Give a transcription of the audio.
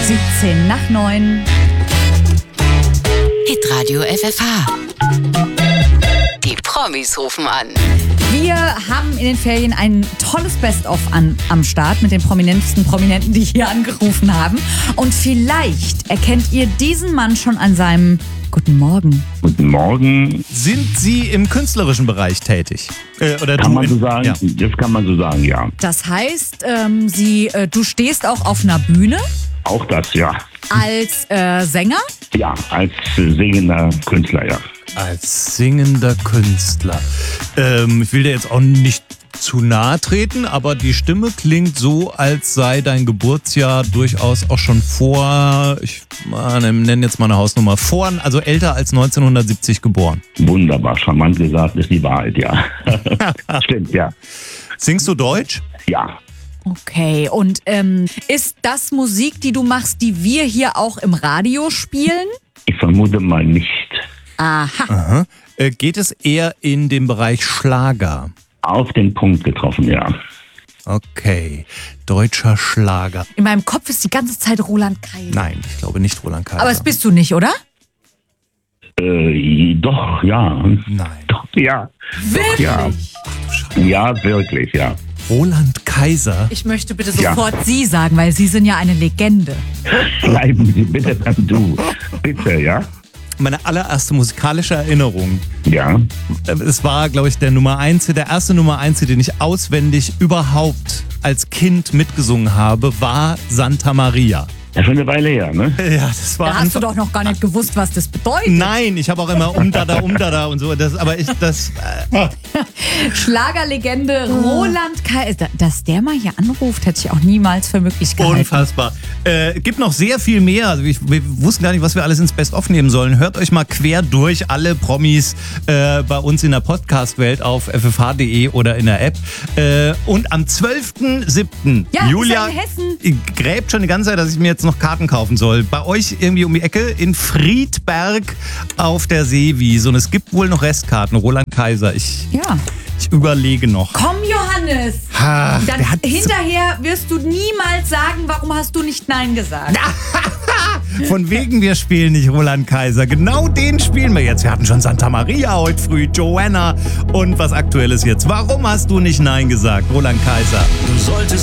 17 nach 9. Hitradio FFH. Die Promis rufen an. Wir haben in den Ferien ein tolles Best-of am Start mit den prominentesten Prominenten, die hier angerufen haben. Und vielleicht erkennt ihr diesen Mann schon an seinem Guten Morgen. Guten Morgen. Sind Sie im künstlerischen Bereich tätig? Oder Kann du man so sagen? Ja. Das kann man so sagen, ja. Das heißt, du stehst auch auf einer Bühne Auch das, ja. als Sänger. Ja, als singender Künstler, ja. Als singender Künstler. Ich will dir jetzt auch nicht zu nahe treten, aber die Stimme klingt so, als sei dein Geburtsjahr durchaus auch schon vor, ich nenne jetzt mal eine Hausnummer, also älter als 1970 geboren. Wunderbar, charmant gesagt, ist die Wahrheit, ja. Stimmt, ja. Singst du Deutsch? Ja. Okay, und ist das Musik, die du machst, die wir hier auch im Radio spielen? Ich vermute mal nicht. Aha. Geht es eher in den Bereich Schlager? Auf den Punkt getroffen, ja. Okay, deutscher Schlager. In meinem Kopf ist die ganze Zeit Roland Kaiser. Nein, ich glaube nicht Roland Kaiser. Aber das bist du nicht, oder? Doch, ja. Nein. Doch, ja. Wirklich? Doch, ja. Ja, wirklich, ja. Roland Kaiser? Ich möchte bitte Ja. sofort Sie sagen, weil Sie sind ja eine Legende. Bleiben Sie bitte beim Du. Bitte, ja? Meine allererste musikalische Erinnerung. Ja. Es war, glaube ich, der erste Nummer 1, den ich auswendig überhaupt als Kind mitgesungen habe, war Santa Maria. Ja, schon eine Weile her, ne? Ja, das war Da hast du doch noch gar nicht gewusst, was das bedeutet. Nein, ich habe auch immer Umdada und so. Schlagerlegende Roland Kaiser. Dass der mal hier anruft, hätte ich auch niemals für möglich gehalten. Unfassbar. Gibt noch sehr viel mehr. Also wir wussten gar nicht, was wir alles ins Best-of nehmen sollen. Hört euch mal quer durch alle Promis bei uns in der Podcast-Welt auf ffh.de oder in der App. Und am 12.07. Ja, Julia ist ja in Hessen. gräbt schon die ganze Zeit, dass ich mir jetzt noch Karten kaufen soll. Bei euch irgendwie um die Ecke in Friedberg auf der Seewiese. Und es gibt wohl noch Restkarten. Roland Kaiser. Ich überlege noch. Komm, Johannes. Dann hinterher wirst du niemals sagen, warum hast du nicht Nein gesagt. Von wegen, wir spielen nicht Roland Kaiser. Genau den spielen wir jetzt. Wir hatten schon Santa Maria heute früh, Joanna und was Aktuelles jetzt. Warum hast du nicht Nein gesagt, Roland Kaiser? Du solltest